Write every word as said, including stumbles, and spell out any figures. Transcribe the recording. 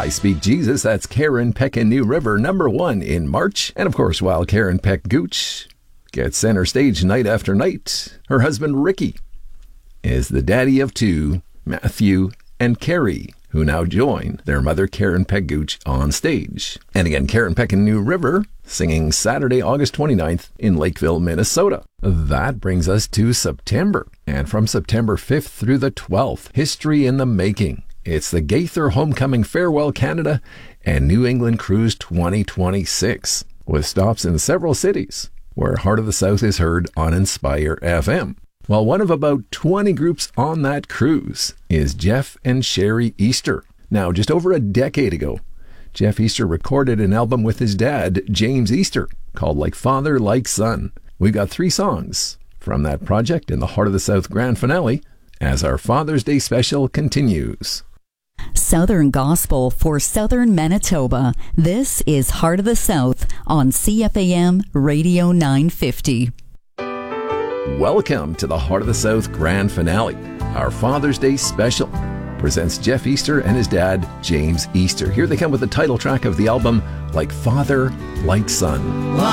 Speak Jesus, that's Karen Peck and New River, number one in March. And of course, while Karen Peck Gooch gets center stage night after night, her husband Ricky is the daddy of two, Matthew and Carrie, who now join their mother Karen Peck Gooch on stage. And again, Karen Peck and New River singing Saturday, August twenty-ninth in Lakeville, Minnesota. That brings us to September. And from September fifth through the twelfth, history in the making. It's the Gaither Homecoming Farewell Canada and New England Cruise twenty twenty-six, with stops in several cities where Heart of the South is heard on Inspire F M. Well, one of about twenty groups on that cruise is Jeff and Sherry Easter. Now, just over a decade ago, Jeff Easter recorded an album with his dad, James Easter, called Like Father, Like Son. We've got three songs from that project in the Heart of the South grand finale as our Father's Day special continues. Southern Gospel for Southern Manitoba. This is Heart of the South on C F A M Radio nine fifty. Welcome to the Heart of the South grand finale. Our Father's Day special presents Jeff Easter and his dad, James Easter. Here they come with the title track of the album, Like Father, Like Son.